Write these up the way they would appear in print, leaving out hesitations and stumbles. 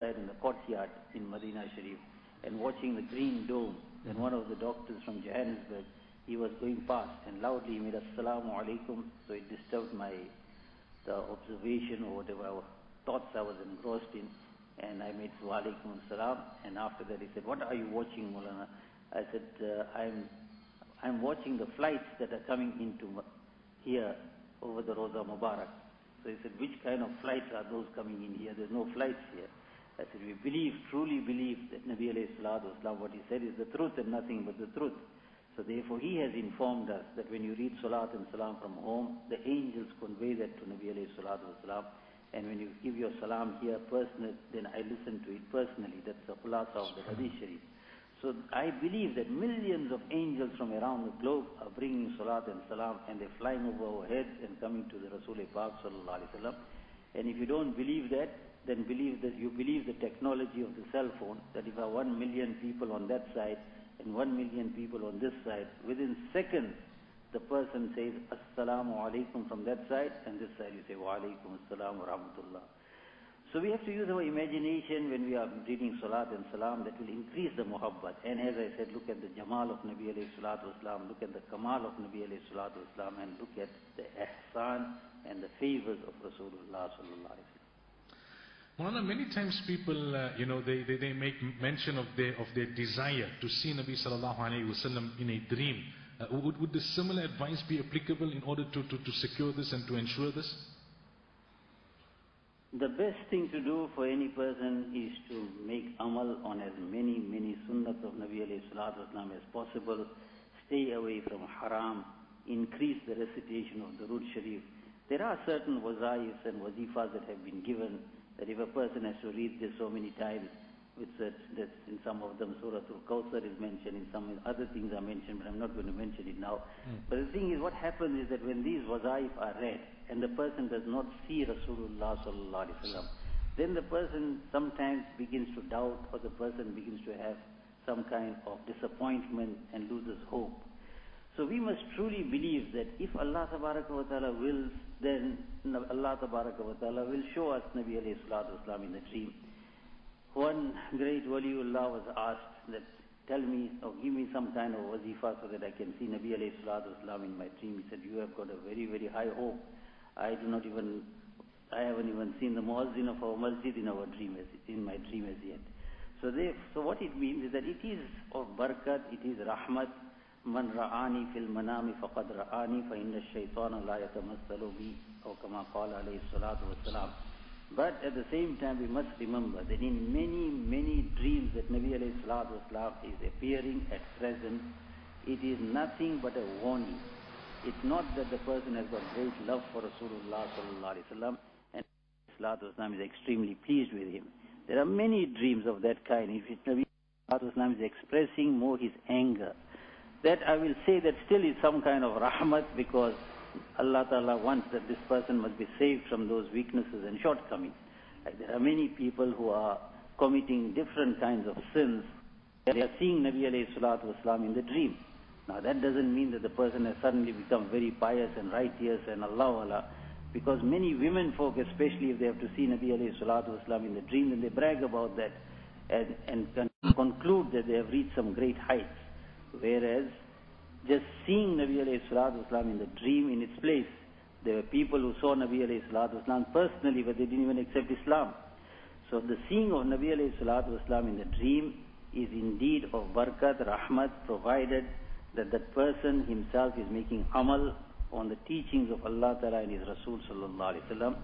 outside in the courtyard in Medina Sharif and watching the green dome. Then one of the doctors from Johannesburg, he was going past and loudly he made Assalamu alaikum, so it disturbed the observation or whatever thoughts I was engrossed in, and I made Wa alaikum assalam, and after that he said, what are you watching, Maulana? I said, I'm watching the flights that are coming into here over the Roza Mubarak. So he said, which kind of flights are those coming in here? There's no flights here. I said, we truly believe that Nabi alayhi salatu wasalam, what he said is the truth and nothing but the truth. So therefore he has informed us that when you read Salat and Salam from home, the angels convey that to Nabi alayhi salatu wasalam. And when you give your salam here personal, then I listen to it personally. That's the khulasa of the Hadith Sharif. So I believe that millions of angels from around the globe are bringing Salat and Salam, and they're flying over our heads and coming to the Rasul Pak sallallahu alaihi wasallam. And if you don't believe that, then believe that you believe the technology of the cell phone, that if there are 1 million people on that side and 1 million people on this side, within seconds the person says Assalamu alaikum from that side, and this side you say Wa alaikum assalam wa rahmatullah. So we have to use our imagination when we are reading Salat and Salam. That will increase the muhabbat. And as I said, look at the Jamal of Nabi alayhi salatu wasalam, look at the Kamal of Nabi alayhi salatu wasalam, and look at the ihsan and the favors of Rasulullah sallallahu alaihi wasallam. Maulana, many times people, they make mention of their desire to see Nabi sallallahu alaihi wasallam in a dream. Would the similar advice be applicable in order to secure this and to ensure this? The best thing to do for any person is to make amal on as many sunnats of Nabi alayhi salatu wasalam as possible. Stay away from haram. Increase the recitation of the Durud Sharif. There are certain wazaif and wazifas that have been given, that if a person has to read this so many times, that's in some of them Surah Al-Kawthar is mentioned, in some other things are mentioned, but I'm not going to mention it now. But the thing is, what happens is that when these wazaif are read and the person does not see Rasulullah sallallahu alaihi wasallam, then the person sometimes begins to doubt, or the person begins to have some kind of disappointment and loses hope. So we must truly believe that if Allah tabaraka wa ta'ala wills, then Allah tabaraka wa ta'ala will show us Nabi alayhi salatu wasalam in the dream. One great waliullah was asked that, tell me or give me some kind of wazifa so that I can see Nabi alayhi salatu wasalam in my dream. He said, you have got a very high hope. I haven't even seen the muazzin of our masjid in my dream as yet. So what it means is that it is of barakat, it is rahmat. Man ra'ani fil manami faqad ra'ani fa inna ash-shaytana la yatamassalu bi, aw kama qala alayhi salatu wassalam. But at the same time we must remember that in many dreams that Nabi alayhi salatu wassalam is appearing at present, it is nothing but a warning. It's not that the person has got great love for Rasulullah sallallahu alaihi wasallam and salatu wassalam is extremely pleased with him. There are many dreams of that kind. If Nabi salatu wassalam is expressing more his anger, that I will say that still is some kind of rahmat, because Allah Ta'ala wants that this person must be saved from those weaknesses and shortcomings. Like there are many people who are committing different kinds of sins. They are seeing Nabi alayhi salatu wasalam in the dream. Now that doesn't mean that the person has suddenly become very pious and righteous and Allah, because many women folk, especially if they have to see Nabi alayhi salatu wasalam in the dream, then they brag about that and conclude that they have reached some great heights. Whereas just seeing Nabi alayhi salatu wasalam in the dream in its place, there were people who saw Nabi alayhi salatu wasalam personally, but they didn't even accept Islam. So the seeing of Nabi alayhi salatu wasalam in the dream is indeed of barakat, rahmat, provided that that person himself is making amal on the teachings of Allah Ta'ala and His Rasul sallallahu alaihi wasallam.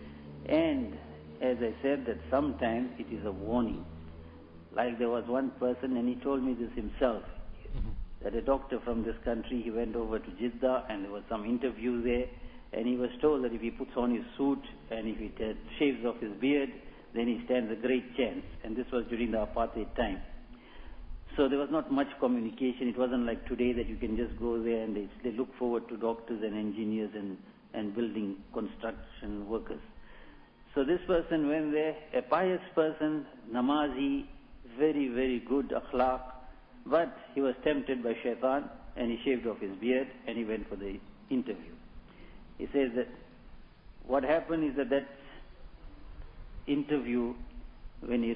And as I said, that sometimes it is a warning. Like there was one person, and he told me this himself, that a doctor from this country, he went over to Jeddah and there was some interview there, and he was told that if he puts on his suit and if he shaves off his beard, then he stands a great chance. And this was during the apartheid time. So there was not much communication. It wasn't like today that you can just go there and they look forward to doctors and engineers and building construction workers. So this person went there, a pious person, namazi, very good akhlaq, but he was tempted by shaitan and he shaved off his beard and he went for the interview. He says that what happened is that interview, when he